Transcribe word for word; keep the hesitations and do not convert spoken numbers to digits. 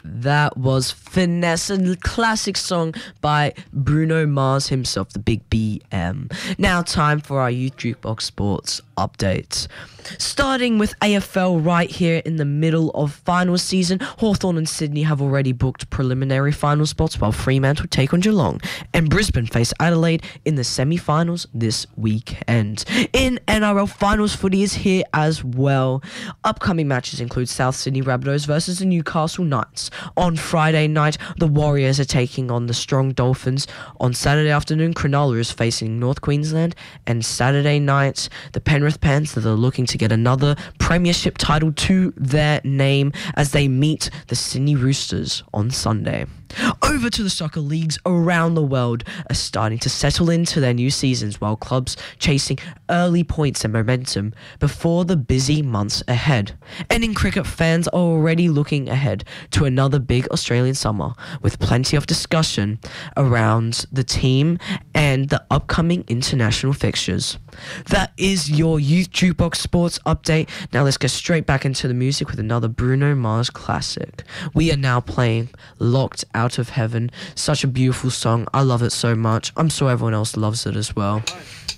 That was Finesse, a classic song by Bruno Mars himself, the Big B M. Now time for our Youth Jukebox Sports updates. Starting with A F L right here in the middle of final season, Hawthorn and Sydney have already booked preliminary final spots while Fremantle take on Geelong, and Brisbane face Adelaide in the semi-finals this weekend. In N R L, finals footy is here as well. Upcoming matches include South Sydney Rabbitohs versus the Newcastle Knights. On Friday night, the Warriors are taking on the Strong Dolphins. On Saturday afternoon, Cronulla is facing North Queensland, and Saturday night, the Penrith Panthers are looking to get another premiership title to their name as they meet the Sydney Roosters on Sunday. Over to the soccer leagues around the world are starting to settle into their new seasons, while clubs chasing early points and momentum before the busy months ahead. And in cricket, fans are already looking ahead to another big Australian summer with plenty of discussion around the team and the upcoming international fixtures. That is your Youth Jukebox Sports update. Now let's get straight back into the music with another Bruno Mars classic. We are now playing Locked Out of Heaven. Such a beautiful song. I love it so much. I'm sure everyone else loves it as well.